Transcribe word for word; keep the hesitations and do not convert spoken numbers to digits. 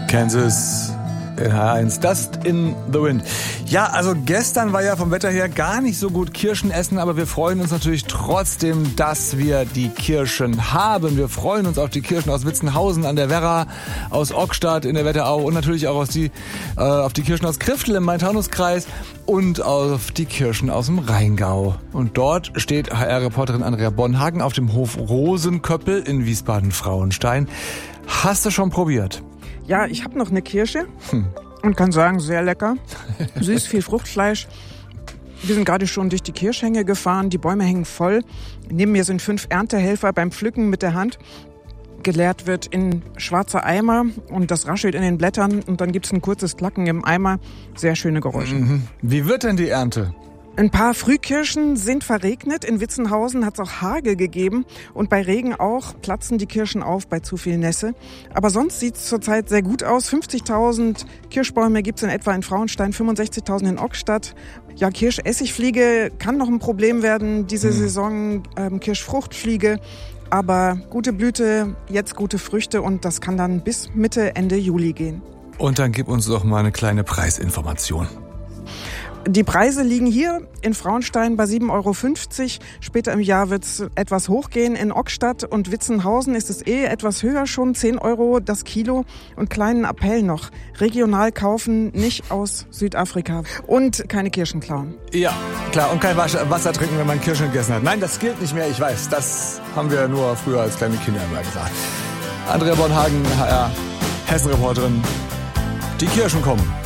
Kansas in H eins, Dust in the Wind. Ja, also gestern war ja vom Wetter her gar nicht so gut Kirschen essen, aber wir freuen uns natürlich trotzdem, dass wir die Kirschen haben. Wir freuen uns auf die Kirschen aus Witzenhausen an der Werra, aus Ockstadt in der Wetterau und natürlich auch aus die, äh, auf die Kirschen aus Kriftel im Main-Taunus-Kreis und auf die Kirschen aus dem Rheingau. Und dort steht H R-Reporterin Andrea Bonhagen auf dem Hof Rosenköppel in Wiesbaden-Frauenstein. Hast du schon probiert? Ja, ich habe noch eine Kirsche Hm. und kann sagen, sehr lecker. Süß, viel Fruchtfleisch. Wir sind gerade schon durch die Kirschhänge gefahren, die Bäume hängen voll. Neben mir sind fünf Erntehelfer beim Pflücken mit der Hand. Geleert wird in schwarze Eimer und das raschelt in den Blättern und dann gibt's ein kurzes Klacken im Eimer. Sehr schöne Geräusche. Mhm. Wie wird denn die Ernte? Ein paar Frühkirschen sind verregnet. In Witzenhausen hat es auch Hagel gegeben. Und bei Regen auch platzen die Kirschen auf bei zu viel Nässe. Aber sonst sieht es zurzeit sehr gut aus. fünfzigtausend Kirschbäume gibt es in etwa in Frauenstein, fünfundsechzigtausend in Ockstadt. Ja, Kirschessigfliege kann noch ein Problem werden diese hm. Saison. Ähm, Kirschfruchtfliege. Aber gute Blüte, jetzt gute Früchte. Und das kann dann bis Mitte, Ende Juli gehen. Und dann gib uns doch mal eine kleine Preisinformation. Die Preise liegen hier in Frauenstein bei sieben Euro fünfzig. Später im Jahr wird es etwas hochgehen. In Ockstadt und Witzenhausen ist es eh etwas höher schon, zehn Euro das Kilo. Und kleinen Appell noch, regional kaufen, nicht aus Südafrika. Und keine Kirschen klauen. Ja, klar. Und kein Wasser trinken, wenn man Kirschen gegessen hat. Nein, das gilt nicht mehr, ich weiß. Das haben wir nur früher als kleine Kinder immer gesagt. Andrea Bonhagen, H R, Hessen-Reporterin. Die Kirschen kommen.